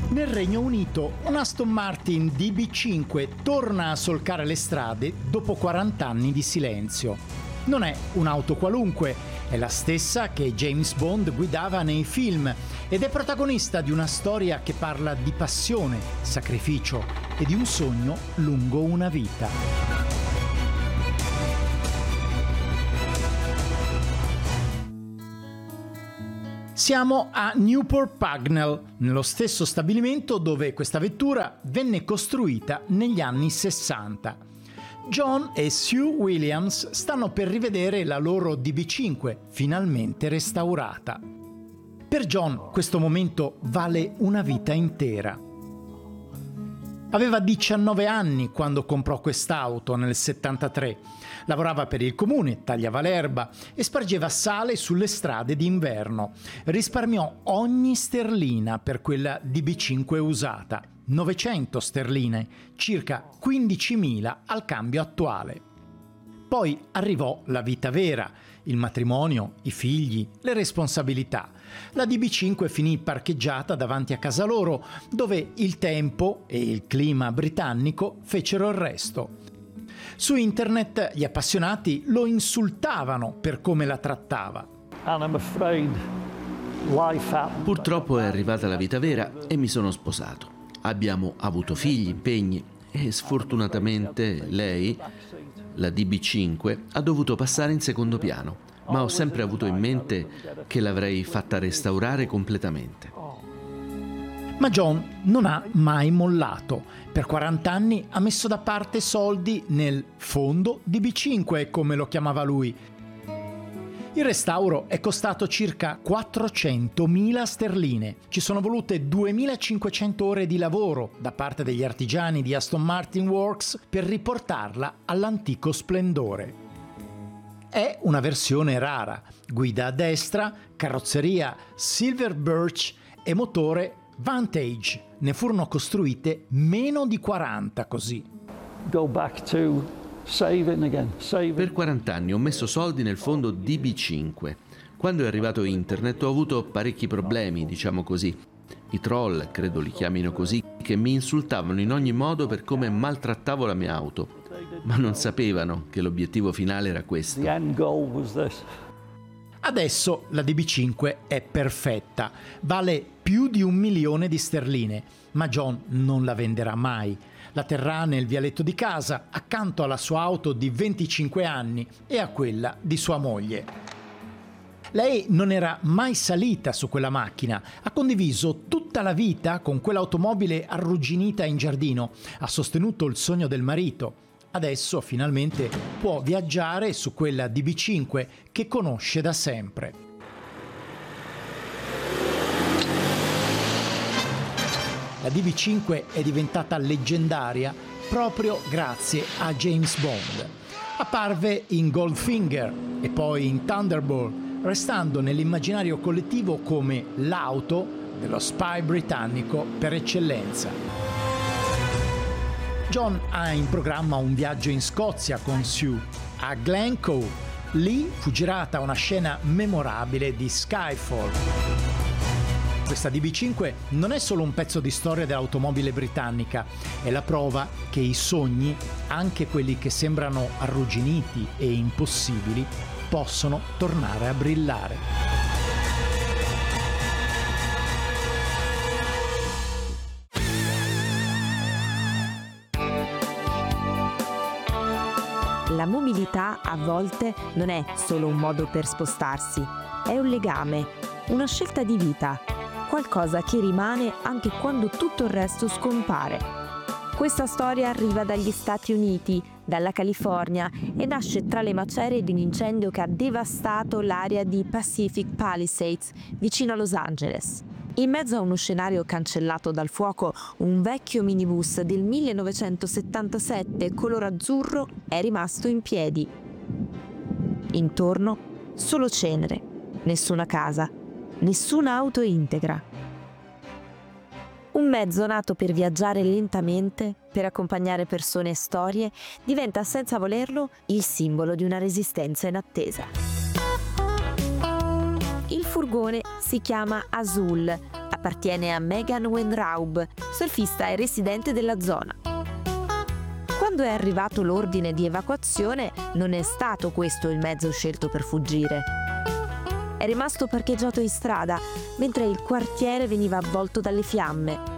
Nel Regno Unito un Aston Martin DB5 torna a solcare le strade dopo 40 anni di silenzio. Non è un'auto qualunque, è la stessa che James Bond guidava nei film ed è protagonista di una storia che parla di passione, sacrificio e di un sogno lungo una vita. Siamo a Newport Pagnell, nello stesso stabilimento dove questa vettura venne costruita negli anni 60. John e Sue Williams stanno per rivedere la loro DB5, finalmente restaurata. Per John questo momento vale una vita intera. Aveva 19 anni quando comprò quest'auto nel 73. Lavorava per il comune, tagliava l'erba e spargeva sale sulle strade d'inverno. Risparmiò ogni sterlina per quella DB5 usata, 900 sterline, circa 15.000 al cambio attuale. Poi arrivò la vita vera, il matrimonio, i figli, le responsabilità. La DB5 finì parcheggiata davanti a casa loro, dove il tempo e il clima britannico fecero il resto. Su internet gli appassionati lo insultavano per come la trattava. Purtroppo è arrivata la vita vera e mi sono sposato. Abbiamo avuto figli, impegni e sfortunatamente lei, la DB5, ha dovuto passare in secondo piano, ma ho sempre avuto in mente che l'avrei fatta restaurare completamente. Ma John non ha mai mollato. Per 40 anni ha messo da parte soldi nel fondo DB5, come lo chiamava lui. Il restauro è costato circa 400.000 sterline. Ci sono volute 2.500 ore di lavoro da parte degli artigiani di Aston Martin Works per riportarla all'antico splendore. È una versione rara, guida a destra, carrozzeria Silver Birch e motore Vantage. Ne furono costruite meno di 40 così. Per 40 anni ho messo soldi nel fondo DB5. Quando è arrivato internet ho avuto parecchi problemi, diciamo così. I troll, credo li chiamino così, che mi insultavano in ogni modo per come maltrattavo la mia auto. Ma non sapevano che l'obiettivo finale era questo. Adesso la DB5 è perfetta, vale più di 1 milione di sterline, ma John non la venderà mai. La terrà nel vialetto di casa, accanto alla sua auto di 25 anni e a quella di sua moglie. Lei non era mai salita su quella macchina, ha condiviso tutta la vita con quell'automobile arrugginita in giardino, ha sostenuto il sogno del marito. Adesso finalmente può viaggiare su quella DB5 che conosce da sempre. La DB5 è diventata leggendaria proprio grazie a James Bond. Apparve in Goldfinger e poi in Thunderball, restando nell'immaginario collettivo come l'auto dello spy britannico per eccellenza. John ha in programma un viaggio in Scozia con Sue, a Glencoe. Lì fu girata una scena memorabile di Skyfall. Questa DB5 non è solo un pezzo di storia dell'automobile britannica, è la prova che i sogni, anche quelli che sembrano arrugginiti e impossibili, possono tornare a brillare. La mobilità a volte non è solo un modo per spostarsi, è un legame, una scelta di vita, qualcosa che rimane anche quando tutto il resto scompare. Questa storia arriva dagli Stati Uniti, dalla California e nasce tra le macerie di un incendio che ha devastato l'area di Pacific Palisades, vicino a Los Angeles. In mezzo a uno scenario cancellato dal fuoco, un vecchio minibus del 1977 color azzurro è rimasto in piedi. Intorno solo cenere, nessuna casa, nessuna auto integra. Un mezzo nato per viaggiare lentamente, per accompagnare persone e storie, diventa senza volerlo il simbolo di una resistenza in attesa. Il furgone si chiama Azul, appartiene a Megan Wenraub, surfista e residente della zona. Quando è arrivato l'ordine di evacuazione, non è stato questo il mezzo scelto per fuggire. È rimasto parcheggiato in strada, mentre il quartiere veniva avvolto dalle fiamme.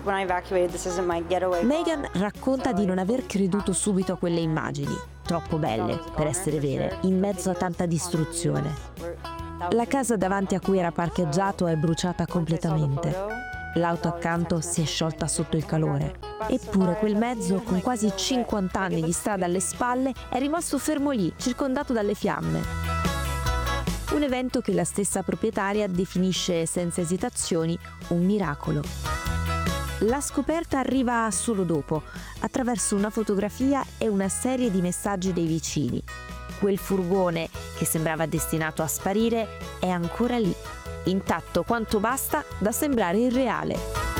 Megan racconta di non aver creduto subito a quelle immagini, troppo belle per essere vere, in mezzo a tanta distruzione. La casa davanti a cui era parcheggiato è bruciata completamente. L'auto accanto si è sciolta sotto il calore. Eppure quel mezzo, con quasi 50 anni di strada alle spalle, è rimasto fermo lì, circondato dalle fiamme. Un evento che la stessa proprietaria definisce senza esitazioni un miracolo. La scoperta arriva solo dopo, attraverso una fotografia e una serie di messaggi dei vicini. Quel furgone, che sembrava destinato a sparire, è ancora lì, intatto quanto basta da sembrare irreale.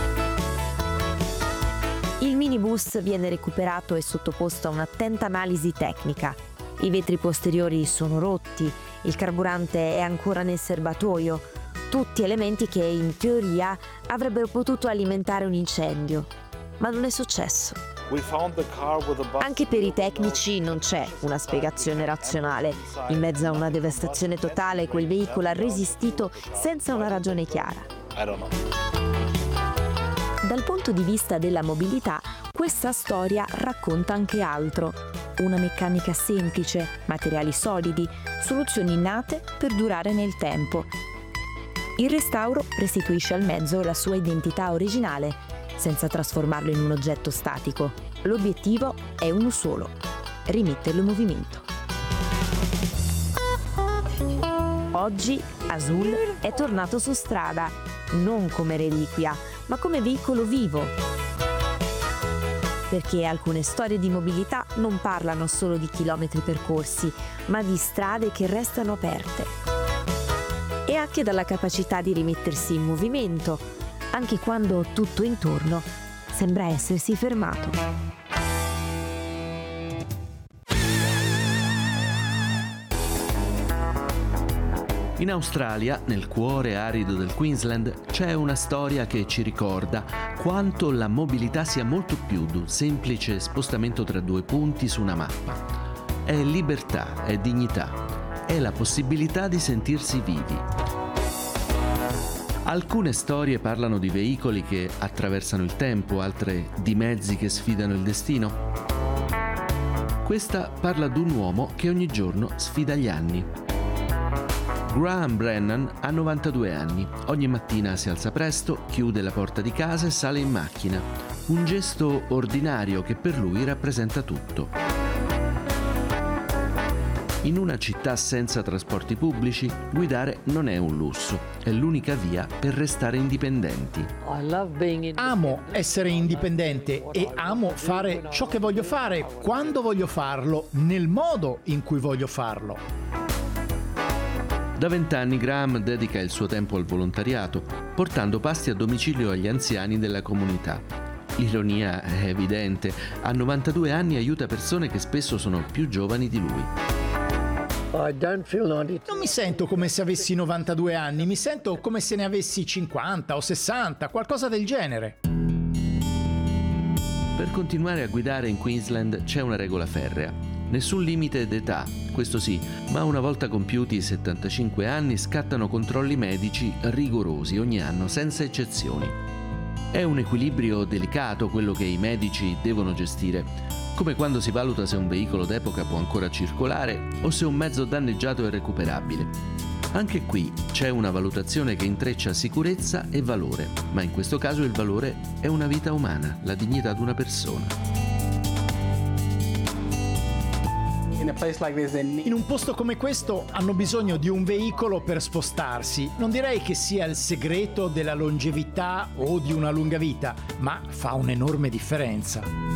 Il minibus viene recuperato e sottoposto a un'attenta analisi tecnica. I vetri posteriori sono rotti, il carburante è ancora nel serbatoio, tutti elementi che in teoria avrebbero potuto alimentare un incendio, ma non è successo. Anche per i tecnici non c'è una spiegazione razionale. In mezzo a una devastazione totale, quel veicolo ha resistito senza una ragione chiara. Dal punto di vista della mobilità, questa storia racconta anche altro. Una meccanica semplice, materiali solidi, soluzioni nate per durare nel tempo. Il restauro restituisce al mezzo la sua identità originale, senza trasformarlo in un oggetto statico. L'obiettivo è uno solo: rimetterlo in movimento. Oggi Azul è tornato su strada, non come reliquia, ma come veicolo vivo. Perché alcune storie di mobilità non parlano solo di chilometri percorsi, ma di strade che restano aperte. E anche dalla capacità di rimettersi in movimento, anche quando tutto intorno sembra essersi fermato. In Australia, nel cuore arido del Queensland, c'è una storia che ci ricorda quanto la mobilità sia molto più di un semplice spostamento tra due punti su una mappa. È libertà, è dignità, è la possibilità di sentirsi vivi. Alcune storie parlano di veicoli che attraversano il tempo, altre di mezzi che sfidano il destino. Questa parla di un uomo che ogni giorno sfida gli anni. Graham Brennan ha 92 anni. Ogni mattina si alza presto, chiude la porta di casa e sale in macchina. Un gesto ordinario che per lui rappresenta tutto. In una città senza trasporti pubblici, guidare non è un lusso, è l'unica via per restare indipendenti. Amo essere indipendente e amo fare ciò che voglio fare, quando voglio farlo, nel modo in cui voglio farlo. Da 20 anni Graham dedica il suo tempo al volontariato, portando pasti a domicilio agli anziani della comunità. L'ironia è evidente, a 92 anni aiuta persone che spesso sono più giovani di lui. Non mi sento come se avessi 92 anni, mi sento come se ne avessi 50 o 60, qualcosa del genere. Per continuare a guidare in Queensland c'è una regola ferrea. Nessun limite d'età, questo sì, ma una volta compiuti i 75 anni scattano controlli medici rigorosi ogni anno, senza eccezioni. È un equilibrio delicato quello che i medici devono gestire, come quando si valuta se un veicolo d'epoca può ancora circolare o se un mezzo danneggiato è recuperabile. Anche qui c'è una valutazione che intreccia sicurezza e valore, ma in questo caso il valore è una vita umana, la dignità di una persona. In un posto come questo hanno bisogno di un veicolo per spostarsi. Non direi che sia il segreto della longevità o di una lunga vita, ma fa un'enorme differenza.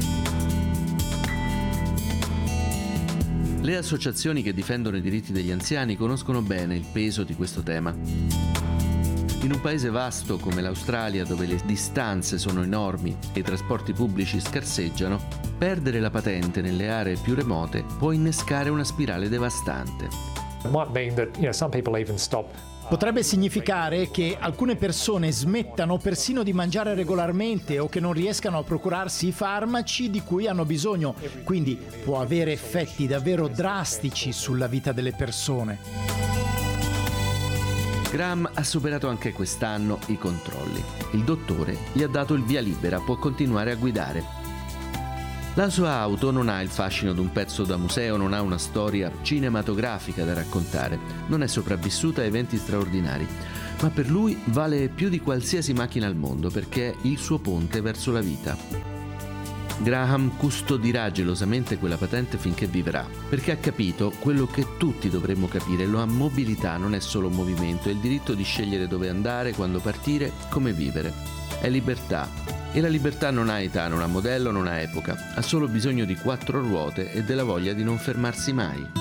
Le associazioni che difendono i diritti degli anziani conoscono bene il peso di questo tema. In un paese vasto come l'Australia, dove le distanze sono enormi e i trasporti pubblici scarseggiano, perdere la patente nelle aree più remote può innescare una spirale devastante. Potrebbe significare che alcune persone smettano persino di mangiare regolarmente o che non riescano a procurarsi i farmaci di cui hanno bisogno, quindi può avere effetti davvero drastici sulla vita delle persone. Graham ha superato anche quest'anno i controlli. Il dottore gli ha dato il via libera, può continuare a guidare. La sua auto non ha il fascino di un pezzo da museo, non ha una storia cinematografica da raccontare, non è sopravvissuta a eventi straordinari, ma per lui vale più di qualsiasi macchina al mondo perché è il suo ponte verso la vita. Graham custodirà gelosamente quella patente finché vivrà, perché ha capito quello che tutti dovremmo capire: la mobilità non è solo movimento, è il diritto di scegliere dove andare, quando partire, come vivere. È libertà. E la libertà non ha età, non ha modello, non ha epoca, ha solo bisogno di 4 ruote e della voglia di non fermarsi mai.